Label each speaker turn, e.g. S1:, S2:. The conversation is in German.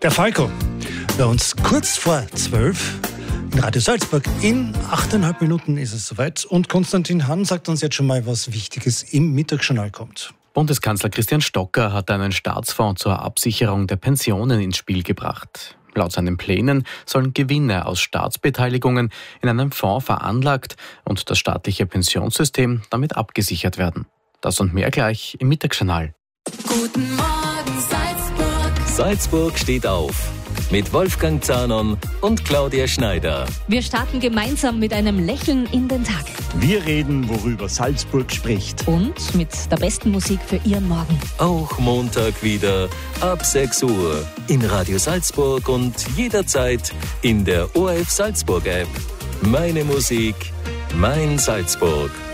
S1: Der Falco, bei uns kurz vor 12 in Radio Salzburg. In 8,5 Minuten ist es soweit. Und Konstantin Hann sagt uns jetzt schon mal, was Wichtiges im Mittagsjournal kommt.
S2: Bundeskanzler Christian Stocker hat einen Staatsfonds zur Absicherung der Pensionen ins Spiel gebracht. Laut seinen Plänen sollen Gewinne aus Staatsbeteiligungen in einem Fonds veranlagt und das staatliche Pensionssystem damit abgesichert werden. Das und mehr gleich im Mittagsjournal.
S3: Guten Morgen Salzburg.
S4: Salzburg steht auf. Mit Wolfgang Zahnon und Claudia Schneider.
S5: Wir starten gemeinsam mit einem Lächeln in den Tag.
S6: Wir reden, worüber Salzburg spricht.
S5: Und mit der besten Musik für Ihren Morgen.
S4: Auch Montag wieder ab 6 Uhr in Radio Salzburg und jederzeit in der ORF Salzburg App. Meine Musik, mein Salzburg.